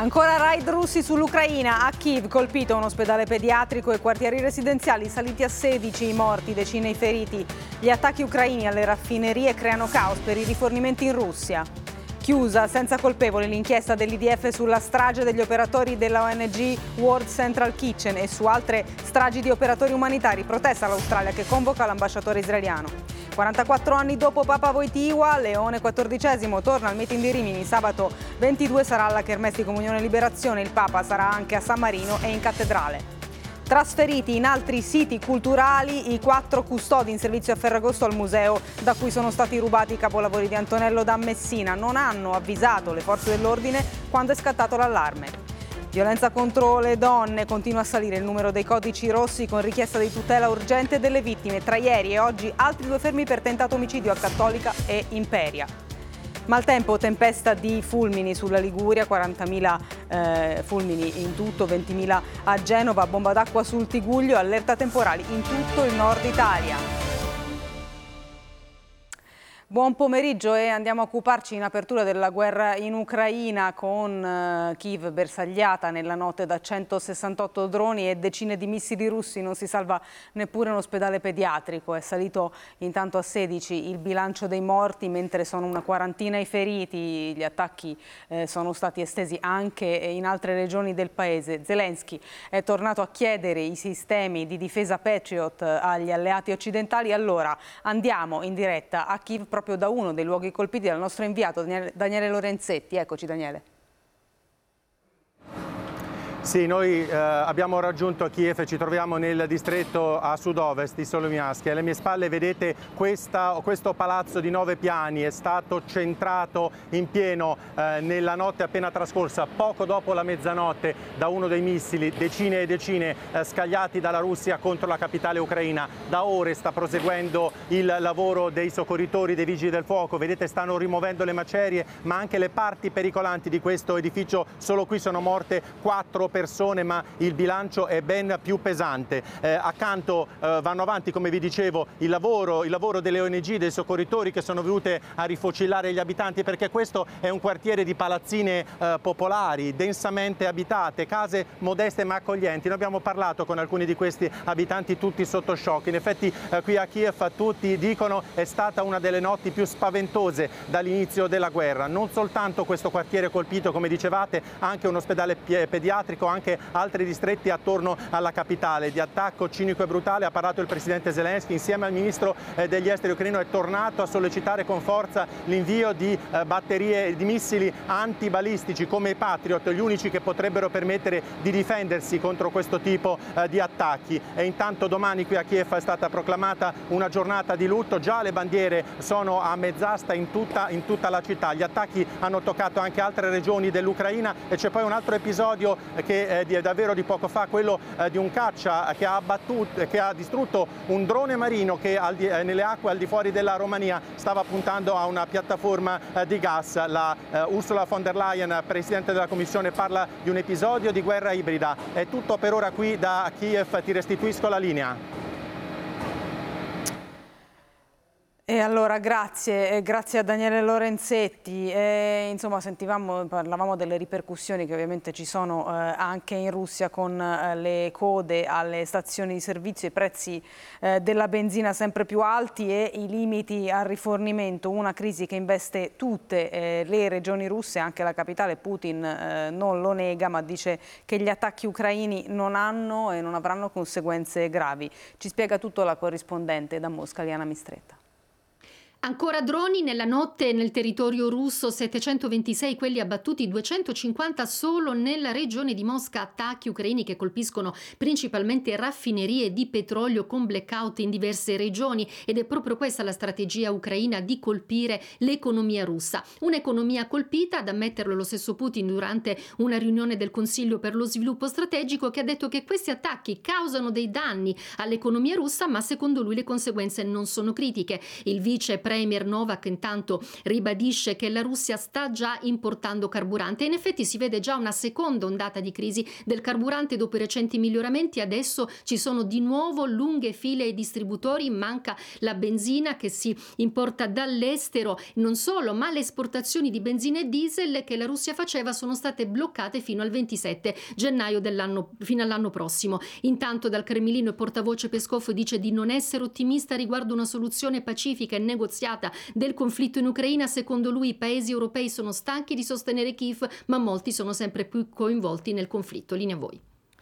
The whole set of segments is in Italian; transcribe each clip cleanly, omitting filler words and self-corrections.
Ancora raid russi sull'Ucraina. A Kiev colpito un ospedale pediatrico e quartieri residenziali, saliti a 16 i morti, decine i feriti. Gli attacchi ucraini alle raffinerie creano caos per i rifornimenti in Russia. Chiusa senza colpevoli l'inchiesta dell'IDF sulla strage degli operatori della ONG World Central Kitchen e su altre stragi di operatori umanitari. Protesta l'Australia che convoca l'ambasciatore israeliano. 44 anni dopo Papa Wojtyła, Leone XIV torna al meeting di Rimini. Sabato 22 sarà alla Kermesse di Comunione e Liberazione. Il Papa sarà anche a San Marino e in cattedrale. Trasferiti in altri siti culturali i 4 custodi in servizio a Ferragosto al museo da cui sono stati rubati i capolavori di Antonello da Messina. Non hanno avvisato le forze dell'ordine quando è scattato l'allarme. Violenza contro le donne, continua a salire il numero dei codici rossi con richiesta di tutela urgente delle vittime. Tra ieri e oggi altri 2 fermi per tentato omicidio a Cattolica e Imperia. Maltempo, tempesta di fulmini sulla Liguria, 40.000 fulmini in tutto, 20.000 a Genova, bomba d'acqua sul Tiguglio, allerta temporali in tutto il nord Italia. Buon pomeriggio e andiamo a occuparci in apertura della guerra in Ucraina con Kiev bersagliata nella notte da 168 droni e decine di missili russi. Non si salva neppure un ospedale pediatrico. È salito intanto a 16 il bilancio dei morti, mentre sono una quarantina i feriti. Gli attacchi sono stati estesi anche in altre regioni del paese. Zelensky è tornato a chiedere i sistemi di difesa Patriot agli alleati occidentali. Allora andiamo in diretta a Kiev proprio da uno dei luoghi colpiti dal nostro inviato Daniele Lorenzetti. Eccoci Daniele. Sì, noi abbiamo raggiunto Kiev e ci troviamo nel distretto a sud-ovest di Solomiansk. Alle mie spalle vedete questo palazzo di 9 piani, è stato centrato in pieno nella notte appena trascorsa, poco dopo la mezzanotte, da uno dei missili, decine e decine scagliati dalla Russia contro la capitale ucraina. Da ore sta proseguendo il lavoro dei soccorritori, dei vigili del fuoco. Vedete, stanno rimuovendo le macerie, ma anche le parti pericolanti di questo edificio. Solo qui sono morte 4 persone, ma il bilancio è ben più pesante. Accanto vanno avanti, come vi dicevo, il lavoro delle ONG, dei soccorritori che sono venute a rifocillare gli abitanti, perché questo è un quartiere di palazzine popolari, densamente abitate, case modeste ma accoglienti. Noi abbiamo parlato con alcuni di questi abitanti, tutti sotto shock. In effetti qui a Kiev tutti dicono è stata una delle notti più spaventose dall'inizio della guerra. Non soltanto questo quartiere colpito, come dicevate, anche un ospedale pediatrico, anche altri distretti attorno alla capitale. Di attacco cinico e brutale ha parlato il presidente Zelensky. Insieme al ministro degli esteri ucraino è tornato a sollecitare con forza l'invio di batterie di missili antibalistici come i Patriot, gli unici che potrebbero permettere di difendersi contro questo tipo di attacchi. E intanto domani qui a Kiev è stata proclamata una giornata di lutto. Già le bandiere sono a mezz'asta in tutta la città. Gli attacchi hanno toccato anche altre regioni dell'Ucraina e c'è poi un altro episodio che è davvero di poco fa, quello di un caccia che ha distrutto un drone marino che nelle acque al di fuori della Romania stava puntando a una piattaforma di gas. La Ursula von der Leyen, presidente della Commissione, parla di un episodio di guerra ibrida. È tutto per ora qui da Kiev, ti restituisco la linea. E allora grazie a Daniele Lorenzetti. Insomma, parlavamo delle ripercussioni che ovviamente ci sono anche in Russia con le code alle stazioni di servizio, i prezzi della benzina sempre più alti e i limiti al rifornimento, una crisi che investe tutte le regioni russe, anche la capitale. Putin non lo nega, ma dice che gli attacchi ucraini non hanno e non avranno conseguenze gravi. Ci spiega tutto la corrispondente da Mosca, Liana Mistretta. Ancora droni nella notte nel territorio russo, 726 quelli abbattuti, 250 solo nella regione di Mosca, attacchi ucraini che colpiscono principalmente raffinerie di petrolio con blackout in diverse regioni, ed è proprio questa la strategia ucraina di colpire l'economia russa. Un'economia colpita, ad ammetterlo lo stesso Putin durante una riunione del Consiglio per lo sviluppo strategico, che ha detto che questi attacchi causano dei danni all'economia russa, ma secondo lui le conseguenze non sono critiche. Il vice premier Novak intanto ribadisce che la Russia sta già importando carburante. In effetti si vede già una seconda ondata di crisi del carburante dopo i recenti miglioramenti. Adesso ci sono di nuovo lunghe file ai distributori, manca la benzina che si importa dall'estero. Non solo, ma le esportazioni di benzina e diesel che la Russia faceva sono state bloccate fino al 27 gennaio fino all'anno prossimo. Intanto dal Cremlino il portavoce Peskov dice di non essere ottimista riguardo una soluzione pacifica e negoziata del conflitto in Ucraina. Secondo lui i paesi europei sono stanchi di sostenere Kiev, ma molti sono sempre più coinvolti nel conflitto. Linea a voi.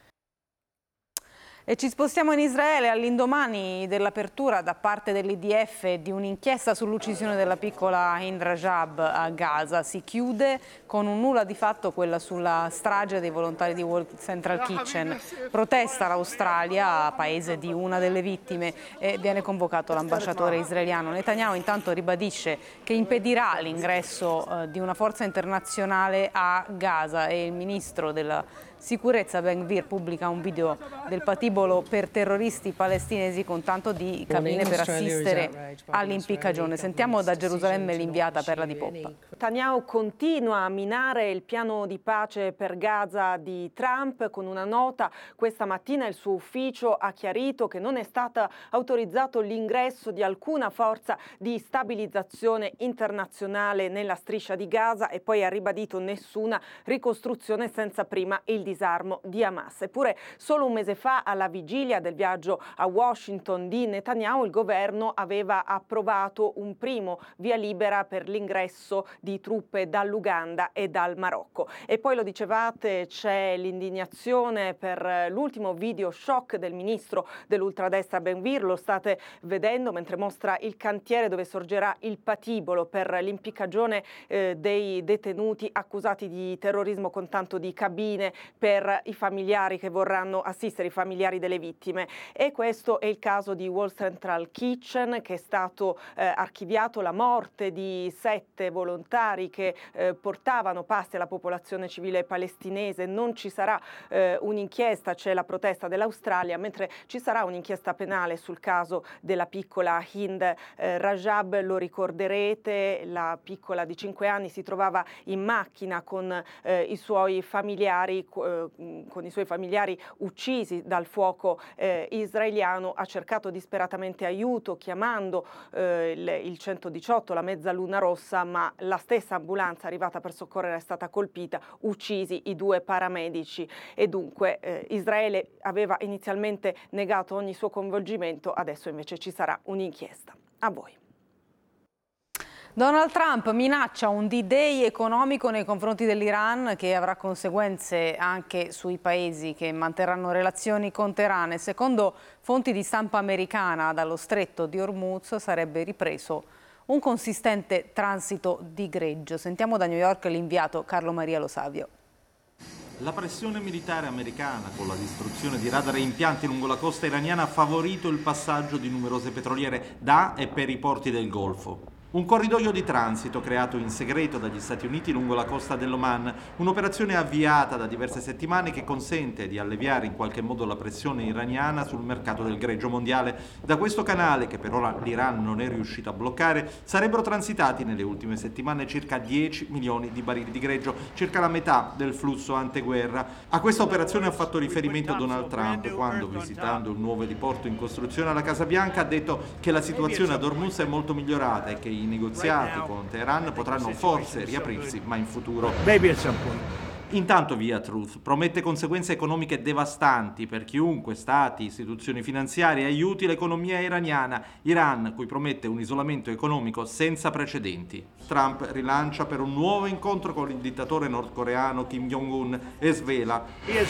E ci spostiamo in Israele all'indomani dell'apertura da parte dell'IDF di un'inchiesta sull'uccisione della piccola Hind Rajab a Gaza. Si chiude con un nulla di fatto quella sulla strage dei volontari di World Central Kitchen. Protesta l'Australia, paese di una delle vittime, e viene convocato l'ambasciatore israeliano. Netanyahu intanto ribadisce che impedirà l'ingresso di una forza internazionale a Gaza, e il ministro della Sicurezza Ben Gvir pubblica un video del patibolo per terroristi palestinesi con tanto di cabine per assistere all'impiccagione. Sentiamo da Gerusalemme l'inviata Perla Di Poppa. Netanyahu continua a minare il piano di pace per Gaza di Trump. Con una nota questa mattina il suo ufficio ha chiarito che non è stato autorizzato l'ingresso di alcuna forza di stabilizzazione internazionale nella striscia di Gaza, e poi ha ribadito nessuna ricostruzione senza prima il disarmo di Hamas. Eppure solo un mese fa, alla vigilia del viaggio a Washington di Netanyahu, il governo aveva approvato un primo via libera per l'ingresso di truppe dall'Uganda e dal Marocco. E poi, lo dicevate, c'è l'indignazione per l'ultimo video shock del ministro dell'ultradestra Ben Gvir. Lo state vedendo mentre mostra il cantiere dove sorgerà il patibolo per l'impiccagione dei detenuti accusati di terrorismo, con tanto di cabine per i familiari che vorranno assistere, i familiari delle vittime. E questo è il caso di World Central Kitchen, che è stato archiviato, la morte di 7 volontari che portavano pasti alla popolazione civile palestinese. Non ci sarà un'inchiesta, c'è la protesta dell'Australia, mentre ci sarà un'inchiesta penale sul caso della piccola Hind Rajab. Lo ricorderete, la piccola di 5 anni si trovava in macchina con i suoi familiari uccisi dal fuoco israeliano. Ha cercato disperatamente aiuto chiamando il 118, la Mezzaluna Rossa, ma la stessa ambulanza arrivata per soccorrere è stata colpita, uccisi i 2 paramedici, e dunque Israele aveva inizialmente negato ogni suo coinvolgimento. Adesso invece ci sarà un'inchiesta. A voi. Donald Trump minaccia un D-Day economico nei confronti dell'Iran, che avrà conseguenze anche sui paesi che manterranno relazioni con Teheran. Secondo fonti di stampa americana, dallo stretto di Hormuz sarebbe ripreso un consistente transito di greggio. Sentiamo da New York l'inviato Carlo Maria Lo Savio. La pressione militare americana, con la distruzione di radar e impianti lungo la costa iraniana, ha favorito il passaggio di numerose petroliere da e per i porti del Golfo. Un corridoio di transito creato in segreto dagli Stati Uniti lungo la costa dell'Oman, un'operazione avviata da diverse settimane che consente di alleviare in qualche modo la pressione iraniana sul mercato del greggio mondiale. Da questo canale, che per ora l'Iran non è riuscito a bloccare, sarebbero transitati nelle ultime settimane circa 10 milioni di barili di greggio, circa la metà del flusso anteguerra. A questa operazione ha fatto riferimento Donald Trump quando, visitando un nuovo diporto in costruzione alla Casa Bianca, ha detto che la situazione ad Hormuz è molto migliorata e che i negoziati con Teheran potranno forse riaprirsi, ma in futuro. Intanto Via Truth promette conseguenze economiche devastanti per chiunque, stati, istituzioni finanziarie, aiuti l'economia iraniana. Iran, cui promette un isolamento economico senza precedenti. Trump rilancia per un nuovo incontro con il dittatore nordcoreano Kim Jong-un e svela: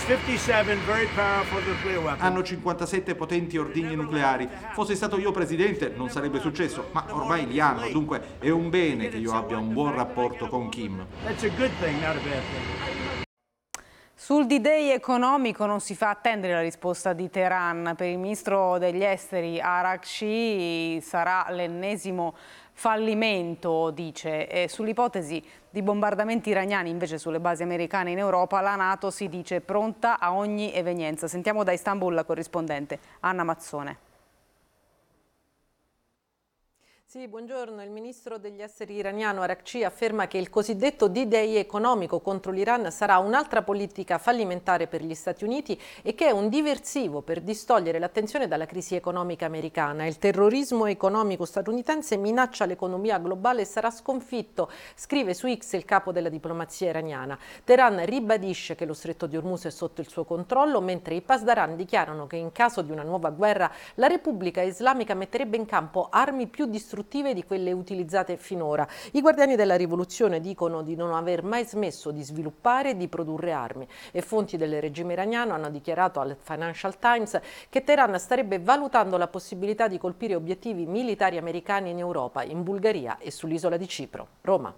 hanno 57 potenti ordigni nucleari. Fossi stato io presidente non sarebbe successo, ma ormai li hanno, dunque è un bene che io abbia un buon rapporto con Kim. Sul D-Day economico non si fa attendere la risposta di Teheran. Per il ministro degli esteri Araghchi sarà l'ennesimo fallimento, dice. E sull'ipotesi di bombardamenti iraniani invece sulle basi americane in Europa, la NATO si dice pronta a ogni evenienza. Sentiamo da Istanbul la corrispondente Anna Mazzone. Sì, buongiorno. Il ministro degli esteri iraniano Araghchi afferma che il cosiddetto D-Day economico contro l'Iran sarà un'altra politica fallimentare per gli Stati Uniti e che è un diversivo per distogliere l'attenzione dalla crisi economica americana. Il terrorismo economico statunitense minaccia l'economia globale e sarà sconfitto, scrive su X il capo della diplomazia iraniana. Teheran ribadisce che lo stretto di Hormuz è sotto il suo controllo, mentre i Pasdaran dichiarano che in caso di una nuova guerra la Repubblica Islamica metterebbe in campo armi più distruttive di quelle utilizzate finora. I guardiani della rivoluzione dicono di non aver mai smesso di sviluppare e di produrre armi e fonti del regime iraniano hanno dichiarato al Financial Times che Teheran starebbe valutando la possibilità di colpire obiettivi militari americani in Europa, in Bulgaria e sull'isola di Cipro. Roma.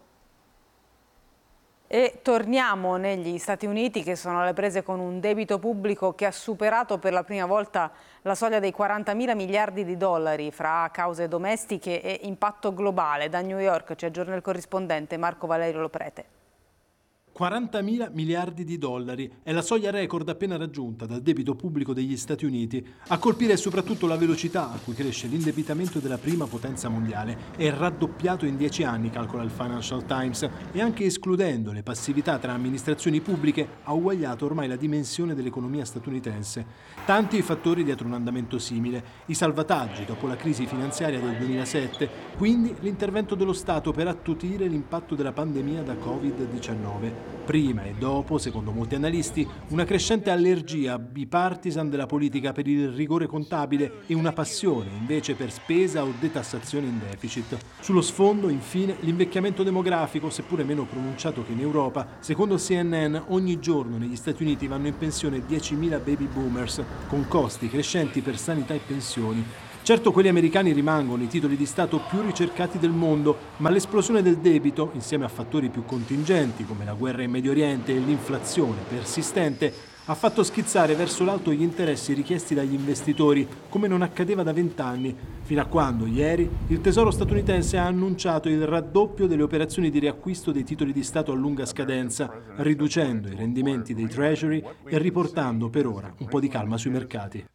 E torniamo negli Stati Uniti, che sono alle prese con un debito pubblico che ha superato per la prima volta la soglia dei 40.000 miliardi di dollari fra cause domestiche e impatto globale. Da New York ci aggiorna il corrispondente Marco Valerio Loprete. 40.000 miliardi di dollari è la soglia record appena raggiunta dal debito pubblico degli Stati Uniti. A colpire soprattutto la velocità a cui cresce l'indebitamento della prima potenza mondiale. È raddoppiato in 10 anni, calcola il Financial Times, e anche escludendo le passività tra amministrazioni pubbliche ha uguagliato ormai la dimensione dell'economia statunitense. Tanti i fattori dietro un andamento simile. I salvataggi dopo la crisi finanziaria del 2007, quindi l'intervento dello Stato per attutire l'impatto della pandemia da Covid-19. Prima e dopo, secondo molti analisti, una crescente allergia bipartisan della politica per il rigore contabile e una passione invece per spesa o detassazione in deficit. Sullo sfondo, infine, l'invecchiamento demografico, seppure meno pronunciato che in Europa. Secondo CNN, ogni giorno negli Stati Uniti vanno in pensione 10.000 baby boomers, con costi crescenti per sanità e pensioni. Certo, quelli americani rimangono i titoli di Stato più ricercati del mondo, ma l'esplosione del debito, insieme a fattori più contingenti come la guerra in Medio Oriente e l'inflazione persistente, ha fatto schizzare verso l'alto gli interessi richiesti dagli investitori, come non accadeva da 20 anni, fino a quando, ieri, il Tesoro statunitense ha annunciato il raddoppio delle operazioni di riacquisto dei titoli di Stato a lunga scadenza, riducendo i rendimenti dei Treasury e riportando per ora un po' di calma sui mercati.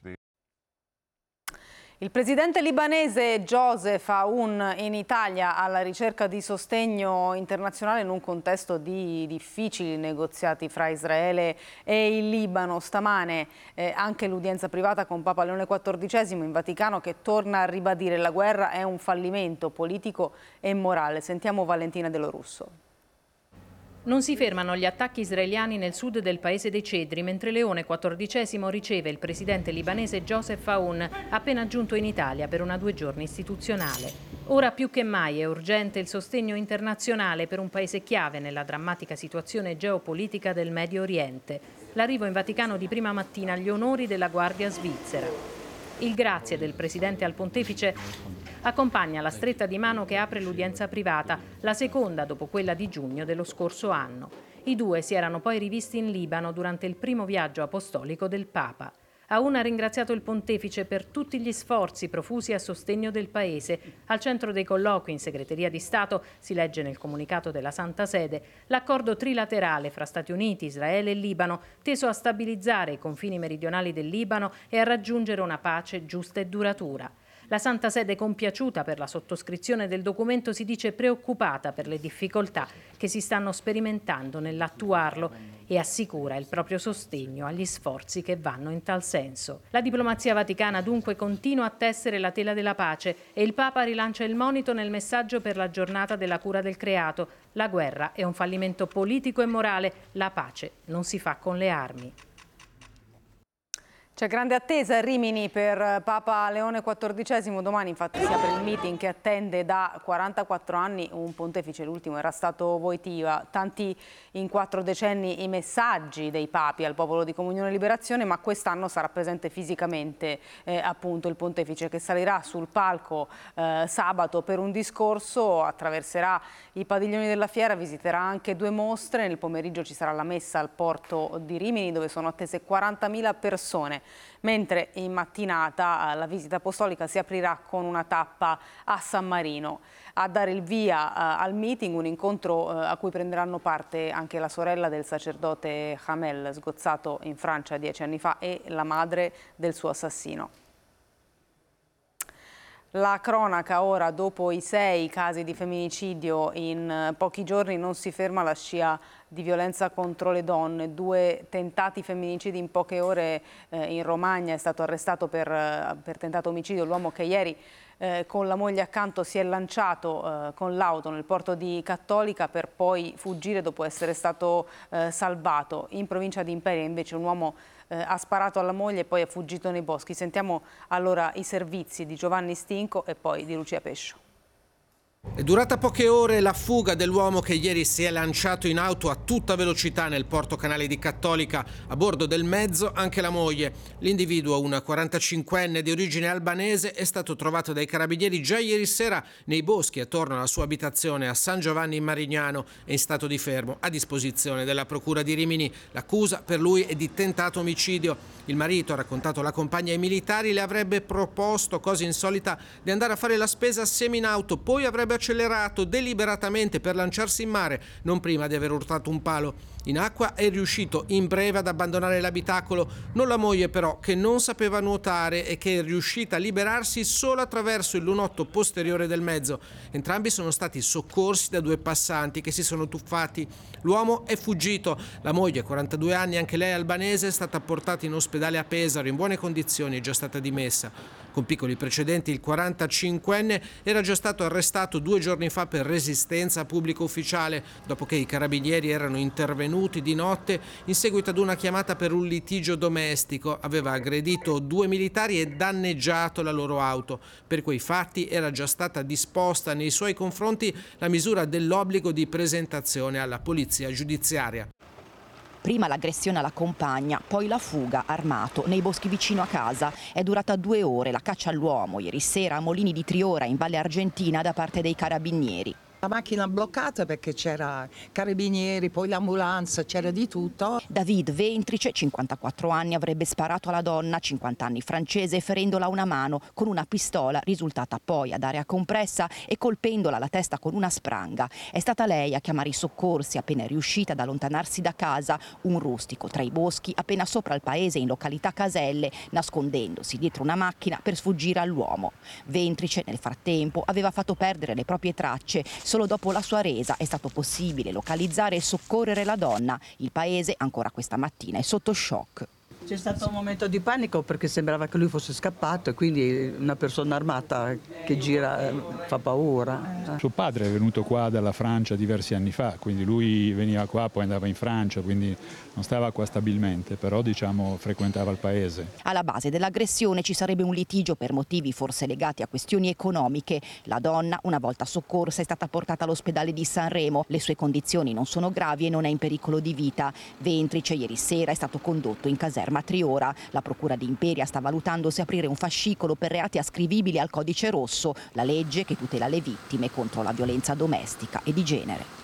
Il presidente libanese Joseph Aoun in Italia alla ricerca di sostegno internazionale in un contesto di difficili negoziati fra Israele e il Libano. Stamane anche l'udienza privata con Papa Leone XIV in Vaticano, che torna a ribadire la guerra è un fallimento politico e morale. Sentiamo Valentina De Lo Russo. Non si fermano gli attacchi israeliani nel sud del paese dei Cedri, mentre Leone XIV riceve il presidente libanese Joseph Aoun, appena giunto in Italia per una 2 giorni istituzionale. Ora più che mai è urgente il sostegno internazionale per un paese chiave nella drammatica situazione geopolitica del Medio Oriente. L'arrivo in Vaticano di prima mattina agli onori della Guardia Svizzera. Il grazie del presidente al pontefice accompagna la stretta di mano che apre l'udienza privata, la seconda dopo quella di giugno dello scorso anno. I due si erano poi rivisti in Libano durante il primo viaggio apostolico del Papa. Aoun ha ringraziato il pontefice per tutti gli sforzi profusi a sostegno del paese. Al centro dei colloqui in segreteria di Stato, si legge nel comunicato della Santa Sede, l'accordo trilaterale fra Stati Uniti, Israele e Libano, teso a stabilizzare i confini meridionali del Libano e a raggiungere una pace giusta e duratura. La Santa Sede, compiaciuta per la sottoscrizione del documento, si dice preoccupata per le difficoltà che si stanno sperimentando nell'attuarlo e assicura il proprio sostegno agli sforzi che vanno in tal senso. La diplomazia vaticana dunque continua a tessere la tela della pace e il Papa rilancia il monito nel messaggio per la giornata della cura del creato. La guerra è un fallimento politico e morale, la pace non si fa con le armi. C'è grande attesa a Rimini per Papa Leone XIV. Domani infatti si apre il meeting che attende da 44 anni un pontefice, l'ultimo era stato Wojtyła. Tanti in 4 decenni i messaggi dei papi al popolo di Comunione e Liberazione, ma quest'anno sarà presente fisicamente appunto il pontefice, che salirà sul palco sabato per un discorso, attraverserà i padiglioni della fiera, visiterà anche 2 mostre. Nel pomeriggio ci sarà la messa al porto di Rimini, dove sono attese 40.000 persone. Mentre in mattinata la visita apostolica si aprirà con una tappa a San Marino. A dare il via al meeting, un incontro a cui prenderanno parte anche la sorella del sacerdote Hamel, sgozzato in Francia 10 anni fa, e la madre del suo assassino. La cronaca ora, dopo i 6 casi di femminicidio in pochi giorni, non si ferma la scia di violenza contro le donne. 2 tentati femminicidi in poche ore in Romagna. È stato arrestato per tentato omicidio l'uomo che ieri con la moglie accanto si è lanciato con l'auto nel porto di Cattolica per poi fuggire dopo essere stato salvato. In provincia di Imperia invece un uomo ha sparato alla moglie e poi è fuggito nei boschi. Sentiamo allora i servizi di Giovanni Stinco e poi di Lucia Pescio. È durata poche ore la fuga dell'uomo che ieri si è lanciato in auto a tutta velocità nel porto canale di Cattolica. A bordo del mezzo anche la moglie. L'individuo, un 45enne di origine albanese, è stato trovato dai carabinieri già ieri sera nei boschi attorno alla sua abitazione a San Giovanni in Marignano e in stato di fermo a disposizione della procura di Rimini. L'accusa per lui è di tentato omicidio. Il marito, ha raccontato la compagna ai militari, le avrebbe proposto, cosa insolita, di andare a fare la spesa assieme in auto, poi avrebbe accelerato deliberatamente per lanciarsi in mare, non prima di aver urtato un palo. In acqua è riuscito in breve ad abbandonare l'abitacolo, non la moglie però, che non sapeva nuotare e che è riuscita a liberarsi solo attraverso il lunotto posteriore del mezzo. Entrambi sono stati soccorsi da 2 passanti che si sono tuffati. L'uomo è fuggito. La moglie, 42 anni, anche lei albanese, è stata portata in ospedale a Pesaro in buone condizioni, è già stata dimessa. Con piccoli precedenti, il 45enne era già stato arrestato 2 giorni fa per resistenza a pubblico ufficiale, dopo che i carabinieri erano intervenuti di notte in seguito ad una chiamata per un litigio domestico. Aveva aggredito 2 militari e danneggiato la loro auto. Per quei fatti era già stata disposta nei suoi confronti la misura dell'obbligo di presentazione alla polizia giudiziaria. Prima l'aggressione alla compagna, poi la fuga armato nei boschi vicino a casa. È durata 2 ore la caccia all'uomo ieri sera a Molini di Triora in Valle Argentina da parte dei carabinieri. La macchina bloccata perché c'era carabinieri, poi l'ambulanza, c'era di tutto. David Ventrice, 54 anni, avrebbe sparato alla donna, 50 anni francese, ferendola a una mano con una pistola risultata poi ad area compressa e colpendola alla testa con una spranga. È stata lei a chiamare i soccorsi appena è riuscita ad allontanarsi da casa, un rustico tra i boschi appena sopra il paese in località Caselle, nascondendosi dietro una macchina per sfuggire all'uomo. Ventrice nel frattempo aveva fatto perdere le proprie tracce. Solo dopo la sua resa è stato possibile localizzare e soccorrere la donna. Il paese ancora questa mattina è sotto shock. C'è stato un momento di panico perché sembrava che lui fosse scappato e quindi una persona armata che gira fa paura. Suo padre è venuto qua dalla Francia diversi anni fa, quindi lui veniva qua, poi andava in Francia, quindi non stava qua stabilmente, però frequentava il paese. Alla base dell'aggressione ci sarebbe un litigio per motivi forse legati a questioni economiche. La donna, una volta soccorsa, è stata portata all'ospedale di Sanremo. Le sue condizioni non sono gravi e non è in pericolo di vita. Ventrice ieri sera è stato condotto in caserma a Triora. La procura di Imperia sta valutando se aprire un fascicolo per reati ascrivibili al codice rosso, la legge che tutela le vittime contro la violenza domestica e di genere.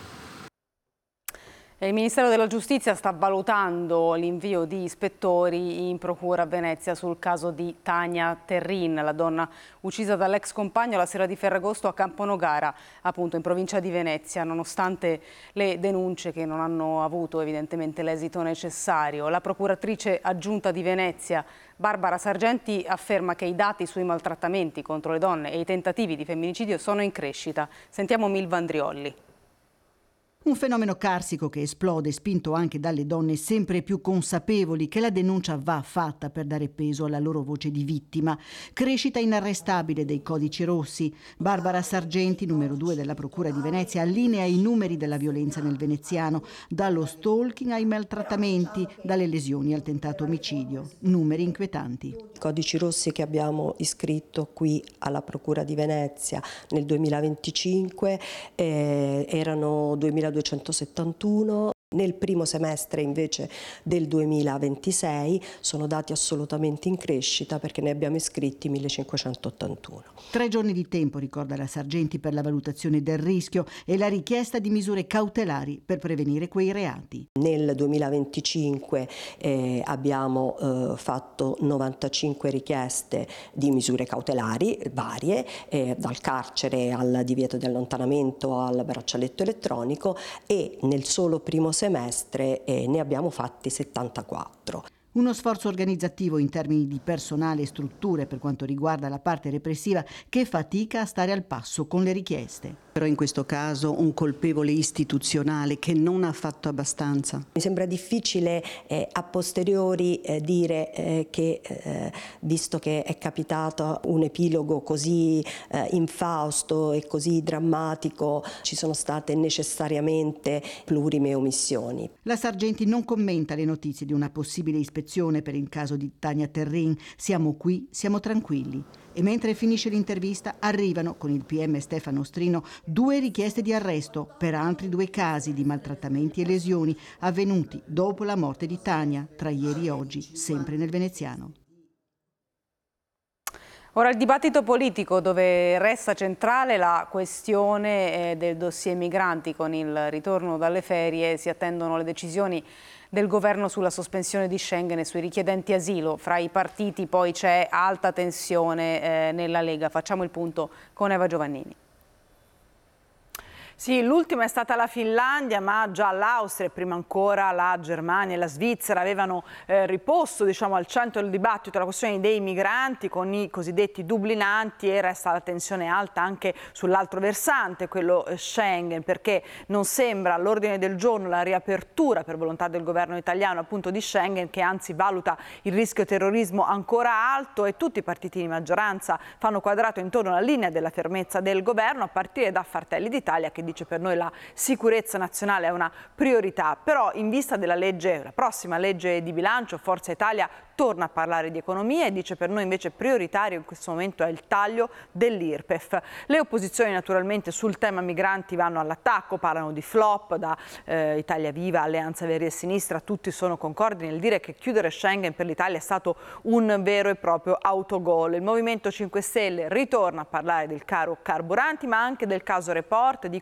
Il Ministero della Giustizia sta valutando l'invio di ispettori in procura a Venezia sul caso di Tania Terrin, la donna uccisa dall'ex compagno la sera di Ferragosto a Camponogara, appunto in provincia di Venezia, nonostante le denunce che non hanno avuto evidentemente l'esito necessario. La procuratrice aggiunta di Venezia, Barbara Sargenti, afferma che i dati sui maltrattamenti contro le donne e i tentativi di femminicidio sono in crescita. Sentiamo Milva Andriolli. Un fenomeno carsico che esplode, spinto anche dalle donne sempre più consapevoli che la denuncia va fatta per dare peso alla loro voce di vittima. Crescita inarrestabile dei codici rossi. Barbara Sargenti, numero 2 della Procura di Venezia, allinea i numeri della violenza nel veneziano, dallo stalking ai maltrattamenti, dalle lesioni al tentato omicidio. Numeri inquietanti. I codici rossi che abbiamo iscritto qui alla Procura di Venezia nel 2025 erano 2271, nel primo semestre invece del 2026 sono dati assolutamente in crescita perché ne abbiamo iscritti 1581. 3 giorni di tempo, ricorda la Sargenti, per la valutazione del rischio e la richiesta di misure cautelari per prevenire quei reati. Nel 2025 abbiamo fatto 95 richieste di misure cautelari varie, dal carcere al divieto di allontanamento al braccialetto elettronico, e nel solo primo semestre ne abbiamo fatti 74. Uno sforzo organizzativo in termini di personale e strutture per quanto riguarda la parte repressiva che fatica a stare al passo con le richieste. Però in questo caso un colpevole istituzionale che non ha fatto abbastanza. Mi sembra difficile a posteriori dire che visto che è capitato un epilogo così infausto e così drammatico ci sono state necessariamente plurime omissioni. La Sargenti non commenta le notizie di una possibile ispezione per il caso di Tania Terrin. Siamo qui, siamo tranquilli. E mentre finisce l'intervista arrivano con il PM Stefano Ostrino 2 richieste di arresto per altri 2 casi di maltrattamenti e lesioni avvenuti dopo la morte di Tania, tra ieri e oggi, sempre nel veneziano. Ora il dibattito politico, dove resta centrale la questione del dossier migranti. Con il ritorno dalle ferie si attendono le decisioni del governo sulla sospensione di Schengen e sui richiedenti asilo. Fra i partiti poi c'è alta tensione nella Lega. Facciamo il punto con Eva Giovannini. Sì, l'ultima è stata la Finlandia, ma già l'Austria e prima ancora la Germania e la Svizzera avevano riposto al centro del dibattito la questione dei migranti con i cosiddetti dublinanti, e resta la tensione alta anche sull'altro versante, quello Schengen, perché non sembra all'ordine del giorno la riapertura per volontà del governo italiano appunto di Schengen, che anzi valuta il rischio terrorismo ancora alto, e tutti i partiti di maggioranza fanno quadrato intorno alla linea della fermezza del governo, a partire da Fratelli d'Italia, che dice per noi la sicurezza nazionale è una priorità. Però in vista della prossima legge di bilancio, Forza Italia torna a parlare di economia e dice per noi invece prioritario in questo momento è il taglio dell'IRPEF. Le opposizioni naturalmente sul tema migranti vanno all'attacco, parlano di flop, da Italia Viva, Alleanza Verdi e Sinistra, tutti sono concordi nel dire che chiudere Schengen per l'Italia è stato un vero e proprio autogol. Il Movimento 5 Stelle ritorna a parlare del caro carburanti, ma anche del caso Report, di